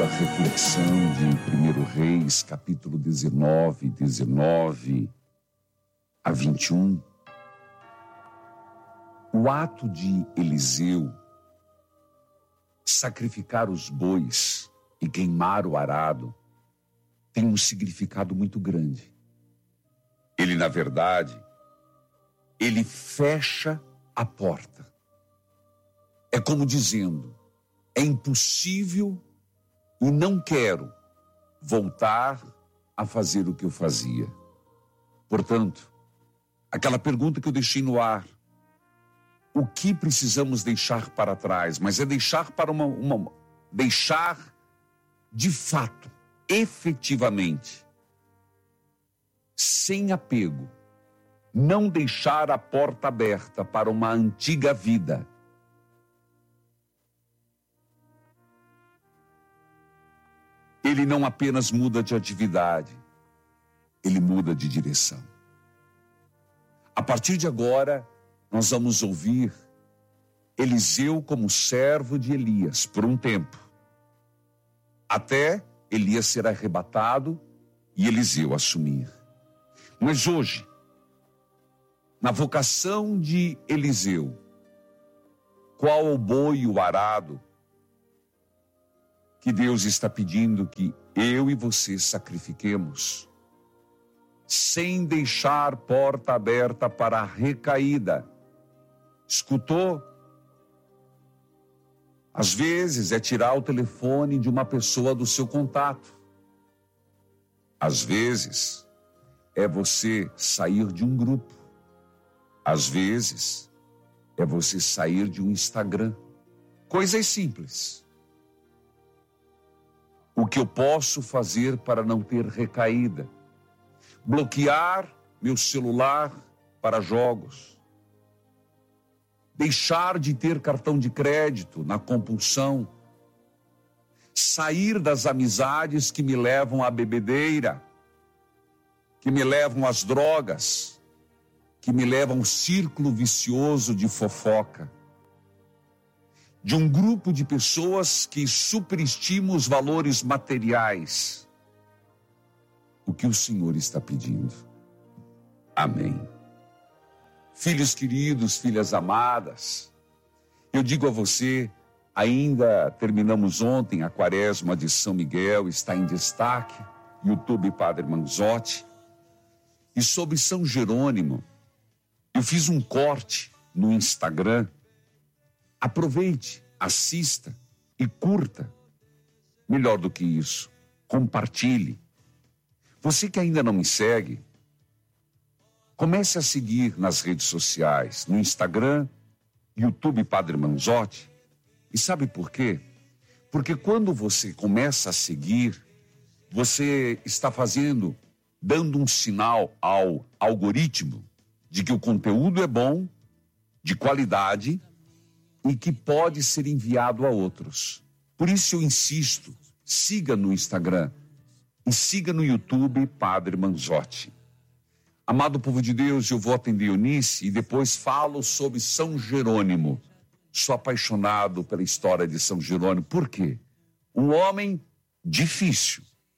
pela reflexão de 1 Reis, capítulo 19 a 21. O ato de Eliseu sacrificar os bois e queimar o arado tem um significado muito grande. Ele, na verdade, ele fecha a porta. É como dizendo, é impossível e não quero voltar a fazer o que eu fazia. Portanto, aquela pergunta que eu deixei no ar, o que precisamos deixar para trás? Mas é deixar para deixar de fato, efetivamente, sem apego, não deixar a porta aberta para uma antiga vida. Ele não apenas muda de atividade, ele muda de direção. A partir de agora, nós vamos ouvir Eliseu como servo de Elias por um tempo, até Elias ser arrebatado e Eliseu assumir. Mas hoje, na vocação de Eliseu, qual o boi e o arado que Deus está pedindo que eu e você sacrifiquemos, sem deixar porta aberta para a recaída? Escutou? Às vezes é tirar o telefone de uma pessoa do seu contato. Às vezes é você sair de um grupo. Às vezes é você sair de um Instagram. Coisas simples. O que eu posso fazer para não ter recaída? Bloquear meu celular para jogos. Deixar de ter cartão de crédito na compulsão. Sair das amizades que me levam à bebedeira, que me levam às drogas, que me levam ao círculo vicioso de fofoca. De um grupo de pessoas que superestimam os valores materiais. O que o Senhor está pedindo. Amém. Filhos queridos, filhas amadas, eu digo a você, ainda terminamos ontem a quaresma de São Miguel, está em destaque, YouTube Padre Manzotti. E sobre São Jerônimo, eu fiz um corte no Instagram. Aproveite, assista e curta. Melhor do que isso, compartilhe. Você que ainda não me segue, comece a seguir nas redes sociais, no Instagram, YouTube Padre Manzotti. E sabe por quê? Porque quando você começa a seguir, você está dando um sinal ao algoritmo de que o conteúdo é bom, de qualidade e que pode ser enviado a outros. Por isso eu insisto, siga no Instagram e siga no YouTube Padre Manzotti. Amado povo de Deus, eu vou atender Eunice e depois falo sobre São Jerônimo. Sou apaixonado pela história de São Jerônimo. Por quê? Um homem difícil,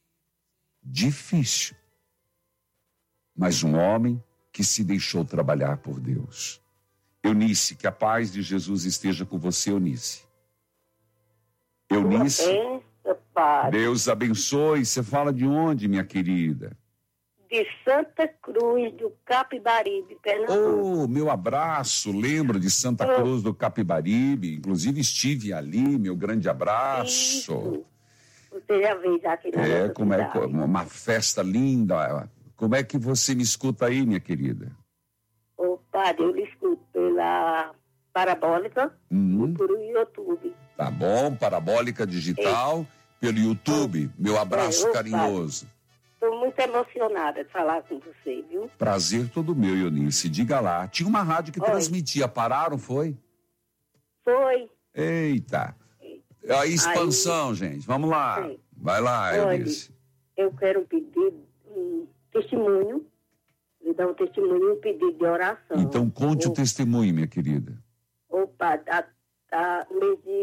mas um homem que se deixou trabalhar por Deus. Eunice, que a paz de Jesus esteja com você, Eunice. Eunice, Deus abençoe. Você fala de onde, minha querida? De Santa Cruz do Capibaribe, Pernambuco. Oh, meu abraço, lembro de Santa Cruz do Capibaribe, inclusive estive ali, meu grande abraço. Isso. Você já veio aqui na nossa cidade. Uma festa linda. Como é que você me escuta aí, minha querida? Ô, padre, eu lhe escuto pela parabólica e por YouTube. Tá bom, parabólica digital, pelo YouTube. Meu abraço carinhoso. Estou muito emocionada de falar com você, viu? Prazer todo meu, Eunice. Diga lá. Tinha uma rádio que transmitia. Pararam, foi? Foi. Eita. A expansão, gente. Vamos lá. Sim. Vai lá, Eunice. Eu quero pedir um testemunho. Me dar um testemunho e um pedido de oração. Então, conte o testemunho, minha querida. Opa, mês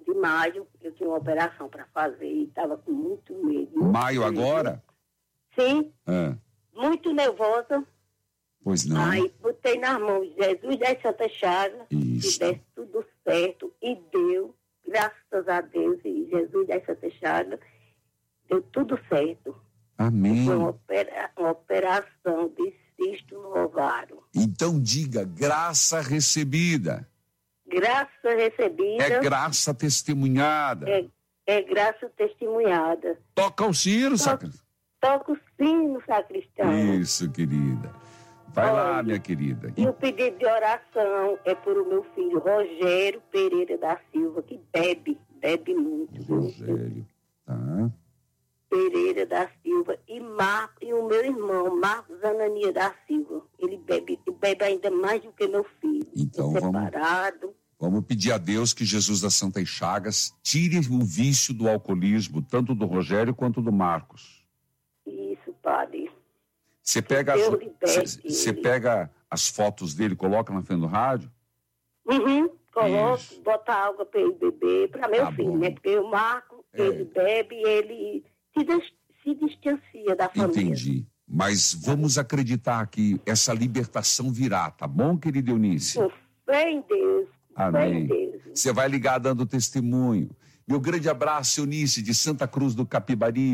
de maio, eu tinha uma operação para fazer e estava com muito medo. Maio agora? Sim, Ah, muito nervosa. pois não. Aí botei nas mãos de Jesus das Santas Chagas, Isso. que desse tudo certo, e deu, graças a Deus, e Jesus das Santas Chagas, deu tudo certo. Amém. Foi uma operação de cisto no ovário. Então diga, graça recebida. Graça recebida. É graça testemunhada. É graça testemunhada. Toca o sino, sacristão. Toca o sino, sacristão. Isso, querida. Vai lá, minha querida. E o pedido de oração é por o meu filho Rogério Pereira da Silva, que bebe muito. Rogério, tá? Pereira da Silva e o meu irmão, Marcos Anania da Silva. Ele bebe ainda mais do que meu filho. Então separado. Vamos pedir a Deus que Jesus das Santas Chagas tire o vício do alcoolismo, tanto do Rogério quanto do Marcos. Isso, padre. Você pega, pega as fotos dele, coloca na frente do rádio? Coloco, bota água para ele beber, para meu filho, né? Porque o Marco, ele bebe, ele se distancia da família. Entendi. Mas vamos acreditar que essa libertação virá, tá bom, querida Eunice? Com fé em Deus. Amém. Você vai ligar dando testemunho. Meu grande abraço, Eunice, de Santa Cruz do Capibari.